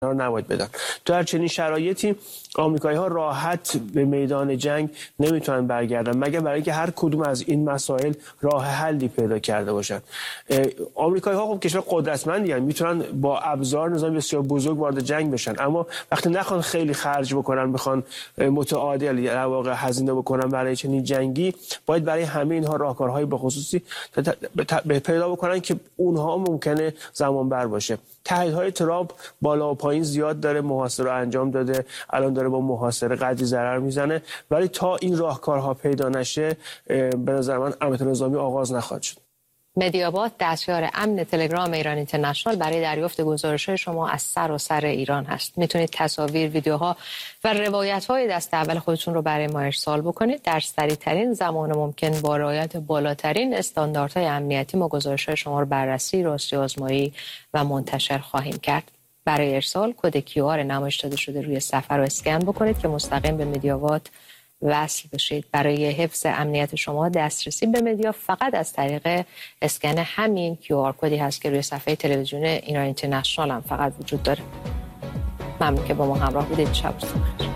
نباید بدن. در چنین شرایطی آمریکایی‌ها راحت به میدان جنگ نمیتونن برگردن مگر برای اینکه هر کدوم از این مسائل راه حلی پیدا کرده باشن. آمریکایی‌ها خب کشور قدرتمندی هستند، میتونن با ابزار نظامی بسیار بزرگ وارد جنگ بشن، اما وقتی نخوان خیلی خرج بکنن، بخوان متعادل در واقع هزینه بکنن برای چنین جنگی، باید برای همه اینها راهکارهای به خصوصی پیدا بکنن که اونها ممکنه زمان بر باشه. تهدیدهای ترامپ بالا و پایین زیاد داره، محاصره رو انجام داده، الان داره با محاصره قدری ضرر میزنه، ولی تا این راهکارها پیدا نشه به نظر من عملیات نظامی آغاز نخواهد شد. مدیاباد دستیار امن تلگرام ایران اینترنشنال برای دریافت گزارش‌های شما از سراسر ایران هست. میتونید تصاویر، ویدیوها و روایت‌های دست اول خودتون رو برای ما ارسال بکنید. در سریع‌ترین زمان ممکن با رعایت بالاترین استانداردهای امنیتی ما گزارش‌های شما رو بررسی، راستی آزمایی و منتشر خواهیم کرد. برای ارسال کد QR نمایش داده شده روی صفحه رو اسکن بکنید که مستقیم به مدیاباد وصل بشید. برای حفظ امنیت شما دسترسی به مدیا فقط از طریق اسکن همین QR کدی هست که روی صفحه تلویزیون ایران اینترنشنال هم فقط وجود داره. ممنون که با ما همراه بودید. شب بخیر.